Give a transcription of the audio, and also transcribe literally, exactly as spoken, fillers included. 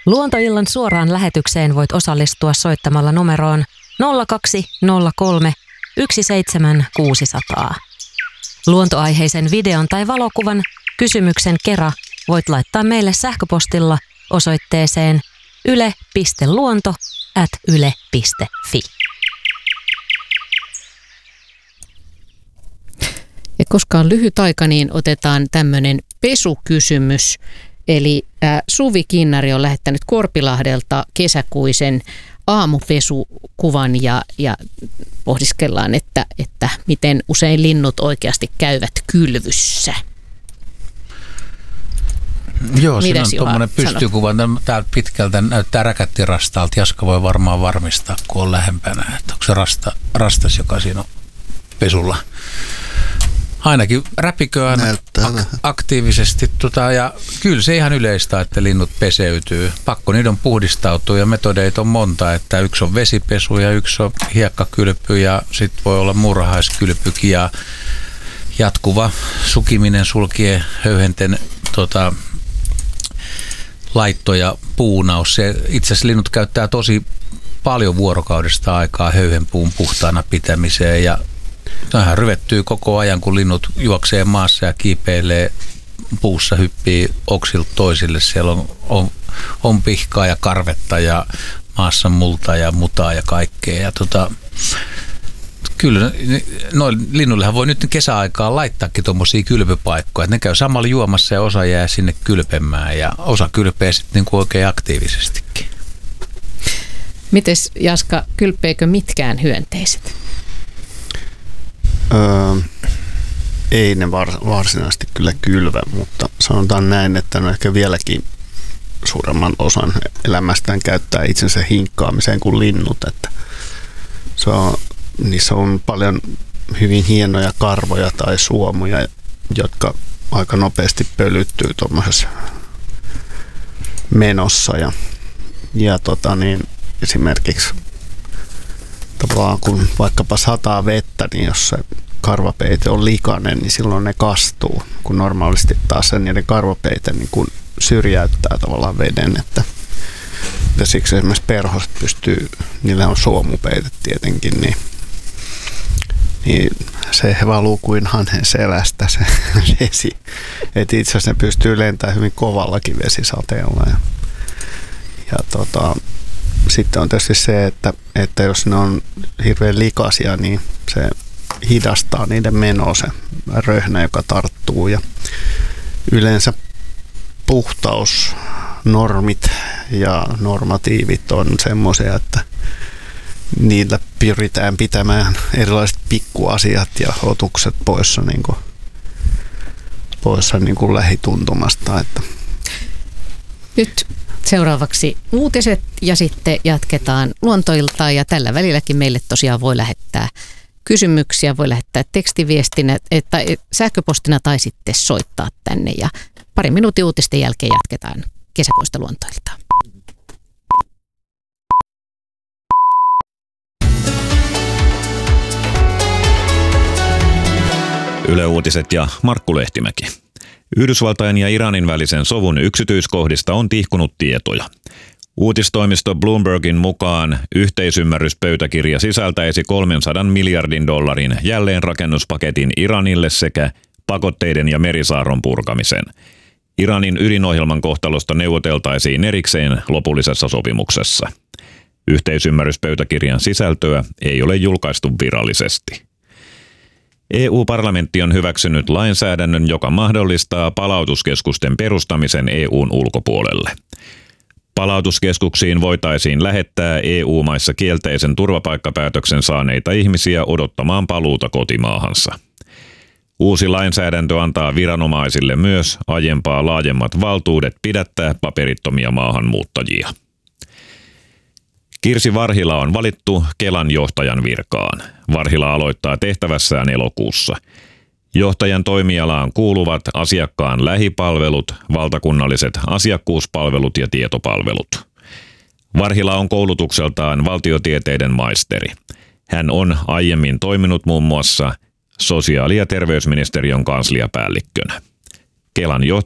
Luontoillan suoraan lähetykseen voit osallistua soittamalla numeroon nolla kaksi nolla kolme yksi seitsemän kuusi nolla nolla. Luontoaiheisen videon tai valokuvan kysymyksen kera voit laittaa meille sähköpostilla osoitteeseen yle piste luonto ät yle piste fi. Ja koska on lyhyt aika, niin otetaan tämmöinen pesukysymys. Eli äh, Suvi Kinnari on lähettänyt Korpilahdelta kesäkuisen aamupesukuvan ja, ja pohdiskellaan, että, että miten usein linnut oikeasti käyvät kylvyssä. Joo, siinä on tuommoinen pystykuva. Täältä pitkältä näyttää räkättirastaalta. Jaska voi varmaan varmistaa, kun on lähempänä, että onko se rasta, rastas, joka siinä on pesulla. Ainakin räpiköä ak- aktiivisesti. Tota, ja kyllä se ihan yleistä, että linnut peseytyy. Pakko niiden puhdistautua ja metodeita on monta. Että yksi on vesipesu ja yksi on hiekkakylpy ja sitten voi olla murhaiskylpykin ja jatkuva sukiminen sulkien höyhenten tota, laitto ja puunaus. Se, itse asiassa linnut käyttää tosi paljon vuorokaudesta aikaa höyhenpuun puhtaana pitämiseen ja tämähän ryvettyy koko ajan, kun linnut juoksee maassa ja kiipeilee puussa, hyppii oksilta toisille. Siellä on, on, on pihkaa ja karvetta ja maassa multaa ja mutaa ja kaikkea. Ja tota, kyllä, noin linnullehan voi nyt kesäaikaan laittaakin tuommoisia kylpypaikkoja. Että ne käy samalla juomassa ja osa jää sinne kylpemään ja osa kylpee sitten niin kuin oikein aktiivisestikin. Mites Jaska, kylpeekö mitkään hyönteiset? Öö, ei ne vars, varsinaisesti kyllä kylvä, mutta sanotaan näin, että ne ehkä vieläkin suuremman osan elämästään käyttää itsensä hinkkaamiseen kuin linnut. Että se on, niissä on paljon hyvin hienoja karvoja tai suomuja, jotka aika nopeasti pölyttyy tuommoisessa menossa. Ja, ja tota niin, esimerkiksi tavallaan kun vaikkapa sataa vettä, niin jos se karvapeite on likainen, niin silloin ne kastuu, kun normaalisti taas se niiden karvapeite niin kun syrjäyttää tavallaan veden, että ja siksi esimerkiksi perhoset pystyy, niillä on suomupeite tietenkin, niin, niin se valuu kuin hanhen selästä se vesi. Et itse asiassa ne pystyy lentämään hyvin kovallakin vesisateella. Ja, ja tota, sitten on tietysti se, että, että jos ne on hirveän likaisia, niin se hidastaa niiden menoa, se röhnä, joka tarttuu. Ja yleensä puhtausnormit ja normatiivit on semmoisia, että niillä pyritään pitämään erilaiset pikkuasiat ja otukset poissa, niin kuin, poissa niin kuin lähituntumasta. Että. Nyt seuraavaksi uutiset ja sitten jatketaan luontoiltaa ja tällä välilläkin meille tosiaan voi lähettää kysymyksiä, voi lähettää tekstiviestinä tai sähköpostina tai sitten soittaa tänne ja parin minuutin uutisten jälkeen jatketaan kesäkuista luontoiltaa. Yle Uutiset ja Markku Lehtimäki. Yhdysvaltain ja Iranin välisen sovun yksityiskohdista on tihkunut tietoja. Uutistoimisto Bloombergin mukaan yhteisymmärryspöytäkirja sisältäisi kolmensadan miljardin dollarin jälleenrakennuspaketin Iranille sekä pakotteiden ja merisaarron purkamisen. Iranin ydinohjelman kohtalosta neuvoteltaisiin erikseen lopullisessa sopimuksessa. Yhteisymmärryspöytäkirjan sisältöä ei ole julkaistu virallisesti. E U-parlamentti on hyväksynyt lainsäädännön, joka mahdollistaa palautuskeskusten perustamisen E U:n ulkopuolelle. Palautuskeskuksiin voitaisiin lähettää E U-maissa kielteisen turvapaikkapäätöksen saaneita ihmisiä odottamaan paluuta kotimaahansa. Uusi lainsäädäntö antaa viranomaisille myös aiempaa laajemmat valtuudet pidättää paperittomia maahanmuuttajia. Kirsi Varhila on valittu Kelan johtajan virkaan. Varhila aloittaa tehtävässään elokuussa. Johtajan toimialaan kuuluvat asiakkaan lähipalvelut, valtakunnalliset asiakkuuspalvelut ja tietopalvelut. Varhila on koulutukseltaan valtiotieteiden maisteri. Hän on aiemmin toiminut muun muassa sosiaali- ja terveysministeriön kansliapäällikkönä. Kelan